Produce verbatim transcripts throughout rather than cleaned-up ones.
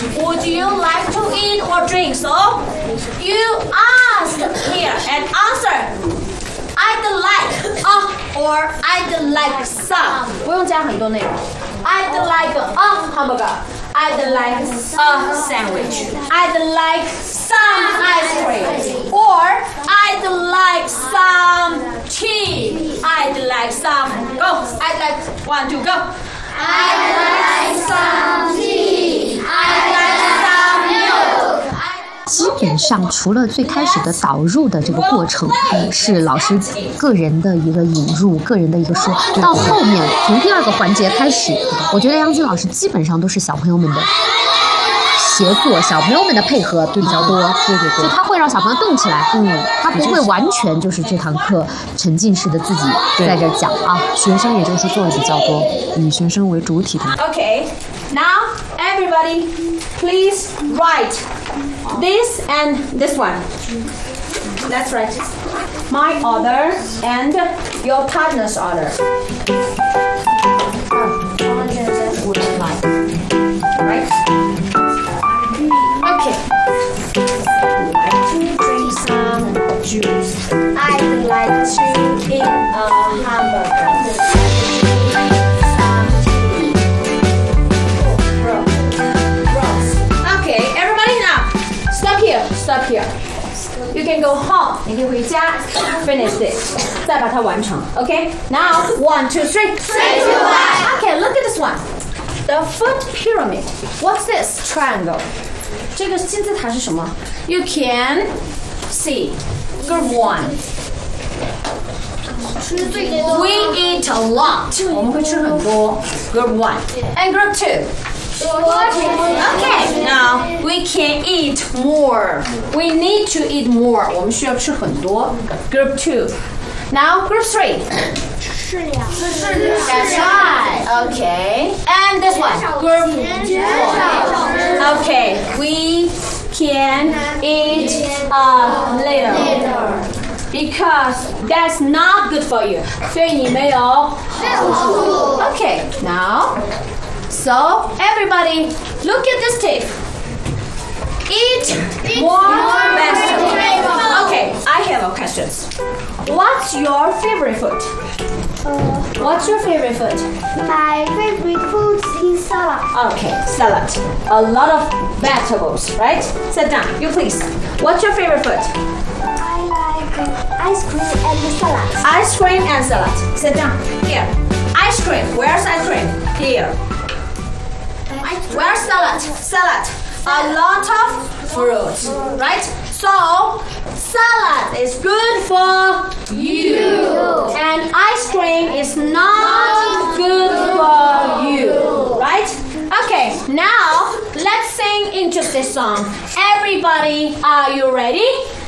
would you like to eat or drink? So you ask here and answer. I'd like a or I'd like some. 不用加很多内容。I'd like a hamburger. I'd like a sandwich. I'd like some ice cream. Or I'd like some tea. I'd like some. Go. I'd like one, two, go. I'd like some tea. I'd like some milk. 基本上除了最开始的导入的这个过程是老师个人的一个引入，个人的一个说，到后面从第二个环节开始，我觉得杨金老师基本上都是小朋友们的协作，小朋友们的配合比较多，对对对，就他会让小朋友动起来，嗯，他不会完全就是这堂课沉浸式的自己在这讲啊， 学生也就是做的比较多，以学生为主体的。 Okay, now everybody, please write this and this one. That's right. My order and your partner's order. Right? Okay. I'd like to drink some juice. I'd like to eat a hamburger. Okay, everybody now. Stop here. Stop here. You can go home. 你可以回家 finish this. 再把它完成 Okay? Now, one, two, three. Three, two, one. Okay, look at this one. The foot pyramid. What's this? Triangle. 这个金字塔是什么 You can see. Group one. We eat a lot. 我们会吃很多 Group one. And group two. Okay, now we can eat more. We need to eat more. 我们需要吃很多 Group two. Now group three. That's right. Okay. And this one. Group four. Okay. We can eat a little. Because that's not good for you. 所以你没有 Okay. Now. So everybody, look at this tape. Eat more vegetables. Okay, I have a question. What's your favorite food? Uh, What's your favorite food? my favorite food is salad. Okay, salad. A lot of vegetables, right? Sit down, you please. What's your favorite food? I like uh, ice cream and salad. Ice cream and salad. Sit down. Here. Ice cream. Where's ice cream? Here. Where's salad? Salad. A lot of fruits, right? So, salad is good for you. And ice cream is not good for you, right? Okay, now let's sing interesting song. Everybody, are you ready?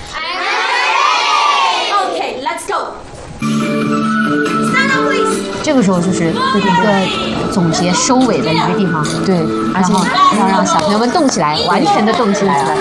Okay, let's go. Stand up, please. 这个时候就是一个总结收尾的一个地方， 对， 然后要让小朋友们动起来，完全的动起来了。